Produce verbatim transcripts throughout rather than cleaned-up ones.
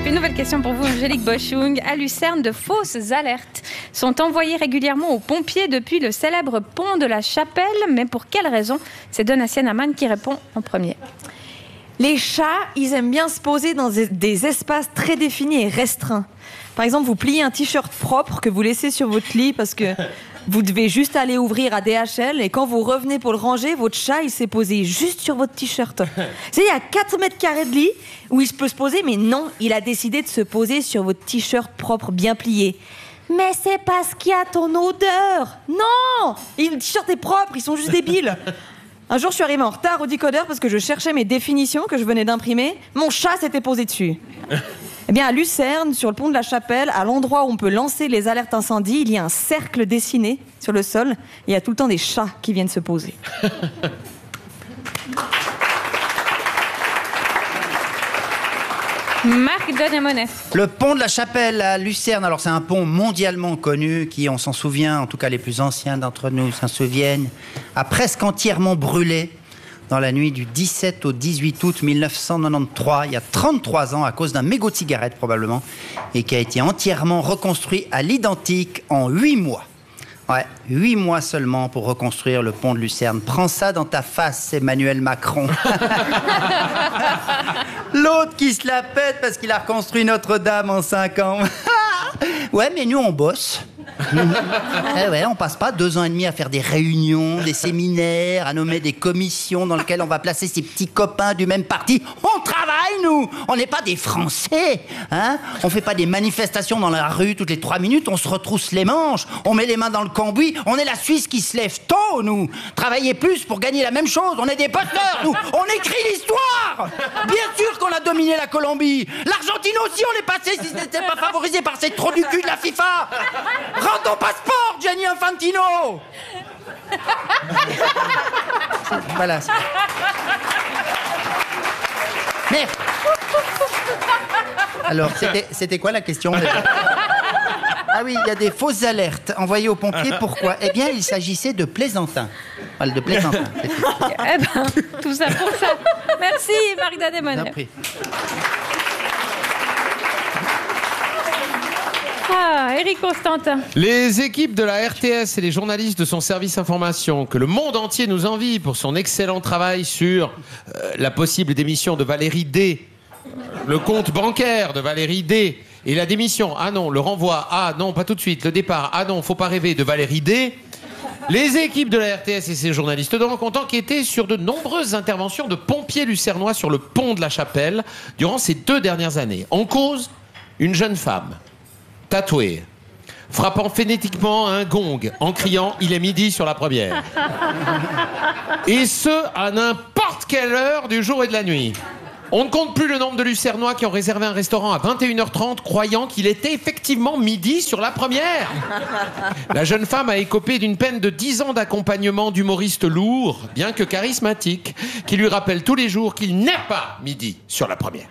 Une nouvelle question pour vous, Angélique Boschung. À Lucerne, de fausses alertes sont envoyées régulièrement aux pompiers depuis le célèbre pont de la Chapelle. Mais pour quelle raison? C'est Donatien Amann qui répond en premier. Les chats, ils aiment bien se poser dans des espaces très définis et restreints. Par exemple, vous pliez un t-shirt propre que vous laissez sur votre lit parce que vous devez juste aller ouvrir à D H L et quand vous revenez pour le ranger, votre chat, il s'est posé juste sur votre t-shirt. C'est il y a quatre mètres carrés de lit où il peut se poser, mais non, il a décidé de se poser sur votre t-shirt propre, bien plié. Mais c'est parce qu'il y a ton odeur. Non, et le t-shirt est propre, ils sont juste débiles. Un jour, je suis arrivée en retard au décodeur parce que je cherchais mes définitions que je venais d'imprimer. Mon chat s'était posé dessus. Eh bien, à Lucerne, sur le pont de la Chapelle, à l'endroit où on peut lancer les alertes incendie, il y a un cercle dessiné sur le sol. Et il y a tout le temps des chats qui viennent se poser. Marc Denemonet. Le pont de la Chapelle à Lucerne, alors c'est un pont mondialement connu qui, on s'en souvient, en tout cas les plus anciens d'entre nous s'en souviennent, a presque entièrement brûlé dans la nuit du dix-sept au dix-huit août mille neuf cent quatre-vingt-treize, il y a trente-trois ans, à cause d'un mégot de cigarette probablement, et qui a été entièrement reconstruit à l'identique en huit mois. Ouais, huit mois seulement pour reconstruire le pont de Lucerne. Prends ça dans ta face, Emmanuel Macron. L'autre qui se la pète parce qu'il a reconstruit Notre-Dame en cinq ans. Ouais, mais nous, on bosse. Eh ouais, on passe pas deux ans et demi à faire des réunions, des séminaires, à nommer des commissions dans lesquelles on va placer ses petits copains du même parti. On travaille, nous. On n'est pas des Français, hein. On fait pas des manifestations dans la rue toutes les trois minutes. On se retrousse les manches, on met les mains dans le cambouis. On est la Suisse qui se lève tôt, nous. Travailler plus pour gagner la même chose. On est des bosseurs, nous. On écrit l'histoire. Bien sûr qu'on a dominé la Colombie. L'Argentine aussi, on est passé si c'était pas favorisé par ces trous du cul de la FIFA. Rends ton passeport, Gianni Infantino. Voilà. Mais... Alors, c'était, c'était quoi la question? Ah oui, il y a des fausses alertes envoyées aux pompiers. Pourquoi? Eh bien, il s'agissait de plaisantins. Voilà, de plaisantins. C'est tout. Eh ben, tout ça pour ça. Merci, Marc Denemonet. Ah, Éric Constantin. Les équipes de la R T S et les journalistes de son service information, que le monde entier nous envie pour son excellent travail sur euh, la possible démission de Valérie D, le compte bancaire de Valérie D, et la démission, ah non, le renvoi, ah non, pas tout de suite, le départ, ah non, faut pas rêver, de Valérie D. Les équipes de la R T S et ses journalistes donc ont enquêté sur de nombreuses interventions de pompiers lucernois sur le pont de la Chapelle durant ces deux dernières années. En cause, une jeune femme tatouée, frappant phonétiquement un gong en criant « Il est midi » sur la première. Et ce, à n'importe quelle heure du jour et de la nuit. On ne compte plus le nombre de Lucernois qui ont réservé un restaurant à vingt et une heures trente croyant qu'il était effectivement midi sur la première. La jeune femme a écopé d'une peine de dix ans d'accompagnement d'humoristes lourds, bien que charismatiques, qui lui rappellent tous les jours qu'il n'est pas midi sur la première.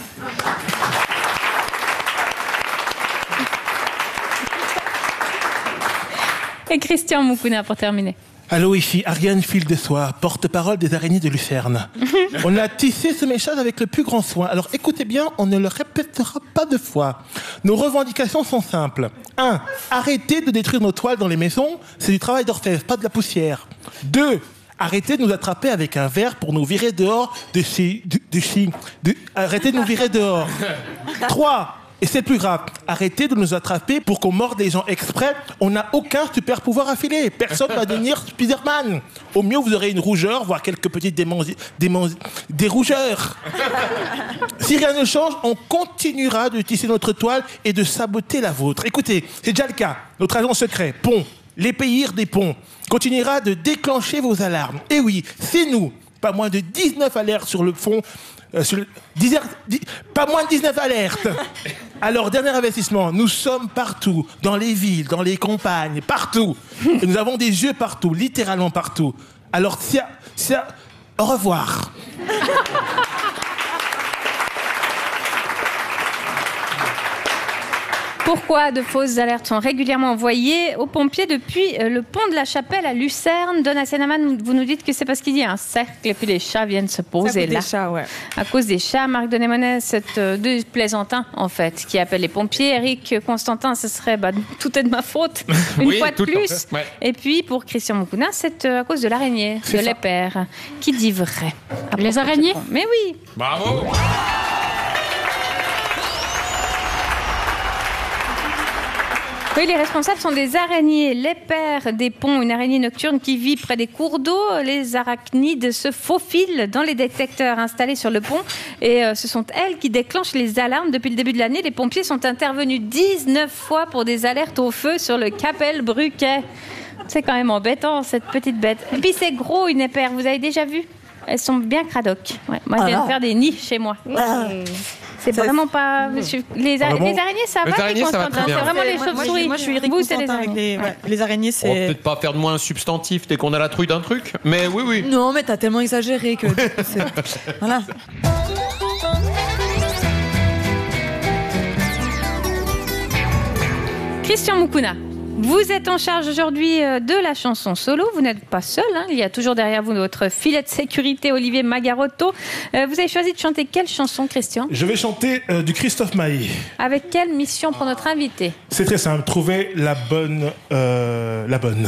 Et Christian Moukouna pour terminer. Allô, ici Ariane Fil de Soie, porte-parole des araignées de Lucerne. On a tissé ce message avec le plus grand soin. Alors écoutez bien, on ne le répétera pas deux fois. Nos revendications sont simples. un. Arrêtez de détruire nos toiles dans les maisons. C'est du travail d'orfèvre, pas de la poussière. deux. Arrêtez de nous attraper avec un verre pour nous virer dehors de chez... De, de chez de, arrêtez de nous virer dehors. trois. Et c'est plus grave, arrêtez de nous attraper pour qu'on morde les gens exprès. On n'a aucun super pouvoir affilé. Personne ne va devenir Spider-Man. Au mieux, vous aurez une rougeur, voire quelques petites démanzi... démanzi... des rougeurs. Si rien ne change, on continuera de tisser notre toile et de saboter la vôtre. Écoutez, c'est déjà le cas. Notre agent secret, Pont, l'épéir des ponts, continuera de déclencher vos alarmes. Et oui, c'est nous. Pas moins de dix-neuf alertes sur le fond. Euh, sur le, dix, dix, pas moins de dix-neuf alertes. Alors, dernier investissement, nous sommes partout, dans les villes, dans les campagnes, partout. Et nous avons des yeux partout, littéralement partout. Alors, tiens, tiens, au revoir. Pourquoi de fausses alertes sont régulièrement envoyées aux pompiers depuis le pont de la Chapelle à Lucerne? Donna Senaman, vous nous dites que c'est parce qu'il y a un cercle et puis les chats viennent se poser là. Des chats, ouais. À cause des chats, Marc Denémonet, c'est euh, deux plaisantins en fait qui appellent les pompiers. Eric Constantin, ce serait bah, tout est de ma faute une Oui, fois de tout le plus. temps. Ouais. Et puis pour Christian Moukouna, c'est euh, à cause de l'araignée, de C'est ça. l'épère. Qui dit vrai? Les araignées? Mais oui. Bravo. Oui, les responsables sont des araignées. L'épère des ponts, une araignée nocturne qui vit près des cours d'eau. Les arachnides se faufilent dans les détecteurs installés sur le pont et euh, ce sont elles qui déclenchent les alarmes. Depuis le début de l'année, les pompiers sont intervenus dix-neuf fois pour des alertes au feu sur le Capelle-Bruquet. C'est quand même embêtant, cette petite bête. Et puis c'est gros, une épère, vous avez déjà vu? Elles sont bien cradoc. Ouais, moi, je viens de faire des nids chez moi. C'est vraiment pas... Les, ara- les araignées, ça Les va, araignées, ça va Constantin. très bien. C'est vraiment les Moi, moi, chauves-souris. je- moi, je suis Eric Vous, c'est les Constantin avec araignées. les, ouais, les araignées, On va c'est... peut-être pas faire de moi un substantif dès qu'on a la trouille d'un truc, mais oui, oui. Non, mais t'as tellement exagéré que... c'est- Voilà. Christian Moukouna, vous êtes en charge aujourd'hui euh, de la chanson solo. Vous n'êtes pas seul, hein. Il y a toujours derrière vous votre filet de sécurité, Olivier Magarotto. Euh, vous avez choisi de chanter quelle chanson, Christian? Je vais chanter euh, du Christophe Maé. Avec quelle mission pour notre invité? C'est très simple, trouver la bonne... euh, la bonne.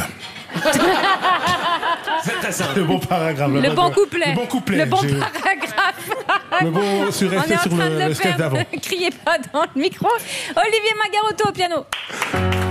Le bon paragraphe. Le bonne- bon couplet. Le bon couplet. Le bon j'ai- paragraphe. Le bon sur On est resté en sur train le, de le le sketch perdre. d'avant. Criez pas dans le micro. Olivier Magarotto au piano.